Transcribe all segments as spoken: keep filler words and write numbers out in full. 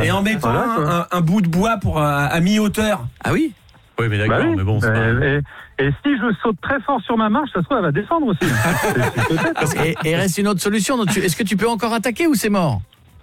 Et en mettant voilà, un, un, un bout de bois pour à, à mi-hauteur. Ah oui. Oui, mais d'accord, bah oui. mais bon, c'est et, et, et si je saute très fort sur ma marche, ça se trouve, elle va descendre aussi. c'est, c'est et, et reste une autre solution. Donc tu, est-ce que tu peux encore attaquer ou c'est mort?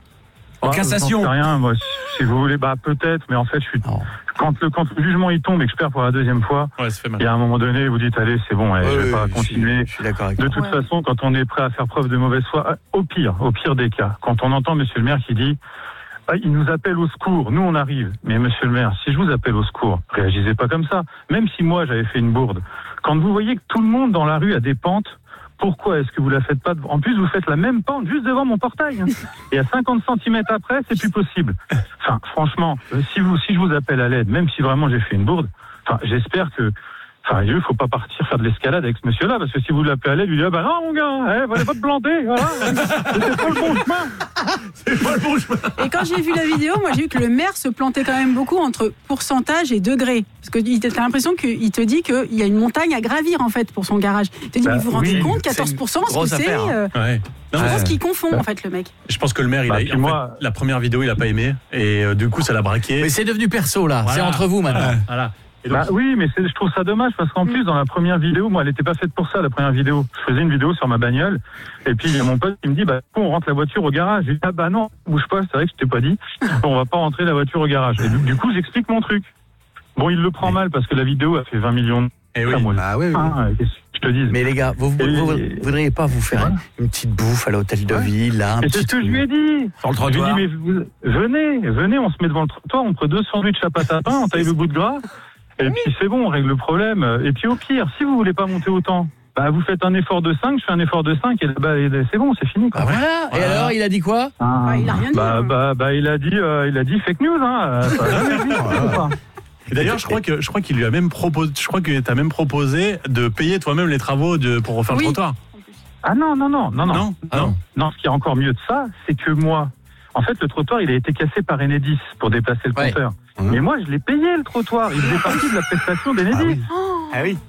En ah, cassation. Je n'en sais rien, moi, si vous voulez, bah peut-être, mais en fait, je suis. Oh. Quand le quand le jugement il tombe et que je perds pour la deuxième fois, ouais, ça fait mal. il y a un moment donné, vous dites allez, c'est bon, allez, ouais, je vais ouais, pas je continuer. Suis, je suis d'accord avec de toi. toute ouais. façon, quand on est prêt à faire preuve de mauvaise foi, au pire, au pire des cas, quand on entend Monsieur le maire qui dit ah, il nous appelle au secours, nous on arrive. Mais Monsieur le maire, si je vous appelle au secours, réagissez pas comme ça. Même si moi j'avais fait une bourde, quand vous voyez que tout le monde dans la rue a des pentes, pourquoi est-ce que vous la faites pas? En plus, vous faites la même pente juste devant mon portail. Hein. Et à cinquante centimètres après, c'est plus possible. Enfin, franchement, si vous, si je vous appelle à l'aide, même si vraiment j'ai fait une bourde, enfin, j'espère que, enfin, il faut pas partir faire de l'escalade avec ce monsieur-là, parce que si vous l'appelez à l'aide, vous dites, ah bah non, mon gars, eh, vous allez pas te planter, voilà. C'est pas le bon chemin. C'est pas le bon chemin. Et quand j'ai vu la vidéo, moi j'ai vu que le maire se plantait quand même beaucoup entre pourcentage et degré. Parce que t'as l'impression qu'il te dit qu'il y a une montagne à gravir en fait pour son garage. Il te dit, bah, mais vous vous rendez oui, compte, quatorze pour cent, ce que c'est affaire, hein. euh, Ouais. Non, Je mais pense c'est- qu'il confond bah, en fait le mec. je pense que le maire, il Bah, a, puis en moi- fait, la première vidéo, il a pas aimé. Et euh, du coup, ça l'a braqué. Mais c'est devenu perso là. Voilà. C'est entre vous maintenant. Voilà. Et donc, Bah oui, mais c'est, je trouve ça dommage parce qu'en plus dans la première vidéo, moi, elle n'était pas faite pour ça. La première vidéo, je faisais une vidéo sur ma bagnole et puis il y a mon pote qui me dit, bah on rentre la voiture au garage. J'ai dit, ah bah non, bouge pas, c'est vrai que je t'ai pas dit. On va pas rentrer la voiture au garage. Et du, du coup, j'explique mon truc. Bon, il le prend mal parce que la vidéo a fait vingt millions. De... eh oui. Ah, moi, Ah oui, oui. hein, qu'est-ce que je te dis. Mais les gars, vous, vous, Et- vous, vous voudriez pas vous faire Ouais. une petite bouffe à l'hôtel de Ouais. ville là, un Et c'est petit ce que je lui ai dit. Sur le Je lui ai trottoir. dit, mais vous- venez, venez, on se met devant le trottoir, on prend deux sandwichs à pâte à pain, on taille le bout de gras, et puis c'est bon, on règle le problème. Et puis au pire, si vous voulez pas monter autant, bah vous faites un effort de cinq, je fais un effort de cinq, et bah, et c'est bon, c'est fini. Quoi. Ah, voilà. Et Voilà. alors, il a dit quoi? Ah, Bah, il a rien dit, Bah, hein. bah, bah, il a dit, euh, il a dit fake news, hein. Ça a jamais dit, ou pas. Et d'ailleurs, je crois que je crois qu'il lui a même proposé, je crois que t'as même proposé de payer toi-même les travaux de, pour refaire Oui. le trottoir. Ah non, non, non, non, non. Non, Ah non. Non, ce qui est encore mieux de ça, c'est que moi, en fait, le trottoir, il a été cassé par Enedis pour déplacer le Ouais. compteur. Mmh. Mais moi, je l'ai payé le trottoir. Il faisait partie de la prestation d'Enedis. Oh, Ah oui.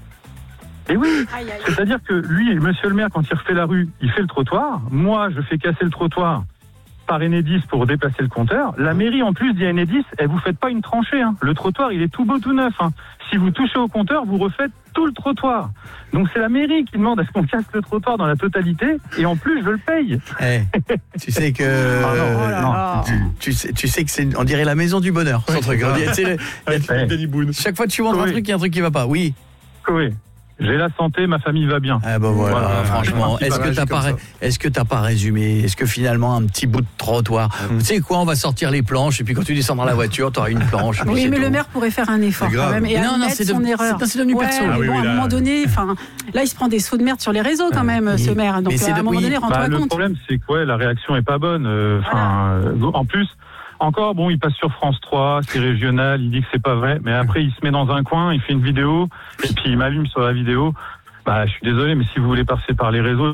Et oui. aïe, aïe. C'est-à-dire que lui, monsieur le maire, quand il refait la rue, il fait le trottoir. Moi, je fais casser le trottoir par Enedis pour déplacer le compteur. La mairie, en plus, dit à Enedis, eh, vous faites pas une tranchée. Hein. Le trottoir, il est tout beau, tout neuf. Hein. Si vous touchez au compteur, vous refaites tout le trottoir. Donc c'est la mairie qui demande à ce qu'on casse le trottoir dans la totalité. Et en plus, je le paye. Eh, tu sais que Ah non, Oh là non. là. tu, tu sais, tu sais que c'est, on dirait la maison du bonheur. Son truc. On dirait, tu sais, le- il y a- Ouais. Danny Boone. chaque fois que tu montres un Oui. truc, il y a un truc qui va pas. Oui. Oui. J'ai la santé, ma famille va bien. Ah ben voilà, Voilà. franchement, Un petit est-ce que barrage t'as pas, comme ré- est-ce que t'as pas résumé? Est-ce que finalement un petit bout de trottoir, tu sais quoi, on va sortir les planches et puis quand tu descends dans la voiture, t'auras une planche. et puis Oui, c'est mais tout. le maire pourrait faire un effort C'est quand grave. même et Non, non, admettre c'est son devenu- erreur. c'est- c'est devenu Ouais, perso. mais Ah oui, bon, oui, à un là- moment donné, enfin, là, il se prend des sauts de merde sur les réseaux quand même, Oui. ce maire. Donc Mais c'est à un de- moment oui. donné, rends-toi Bah, le compte. problème, c'est que ouais, la réaction est pas bonne. Euh, Enfin, euh, en plus, encore, bon, il passe sur France trois, c'est régional, il dit que c'est pas vrai, mais après, il se met dans un coin, il fait une vidéo, et puis il m'allume sur la vidéo. Bah, je suis désolé, mais si vous voulez passer par les réseaux,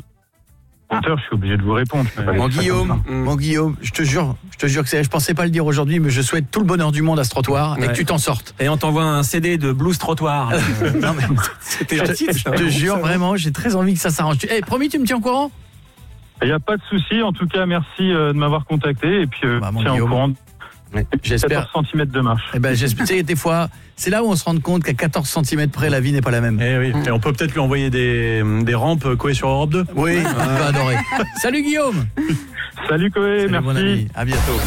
je suis obligé de vous répondre. Je peux pas Mon laisser ça comme Guillaume, ça. mon Guillaume, je te jure, je te jure que c'est, je pensais pas le dire aujourd'hui, mais je souhaite tout le bonheur du monde à ce trottoir et Ouais. que tu t'en sortes. Et on t'envoie un C D de blues trottoir. Non, mais C'était je un te, titre. je te jure vraiment, j'ai très envie que ça s'arrange. Tu- Eh, promis, tu me tiens au courant? Il n'y a pas de souci. En tout cas, merci euh, de m'avoir contacté, et puis, euh, Bah, mon tiens au Guillaume. courant. J'espère. quatorze centimètres de marche. Eh ben, j'espère. Tu sais, des fois, c'est là où on se rend compte qu'à quatorze centimètres près, la vie n'est pas la même. Eh oui. Et on peut peut-être lui envoyer des, des rampes Coé sur Europe deux. Oui, il va adorer. Salut Guillaume. Salut Coé, Salut, mon merci. ami. À bientôt.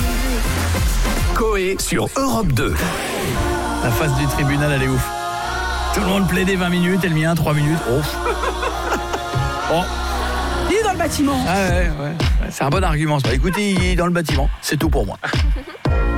Coé sur Europe deux. La face du tribunal, elle est ouf. Tout le monde plaidait vingt minutes, et le mien trois minutes. Oh. Oh. Il est dans le bâtiment. Ah ouais, ouais. C'est un bon argument. Ça. Écoutez, il est dans le bâtiment. C'est tout pour moi.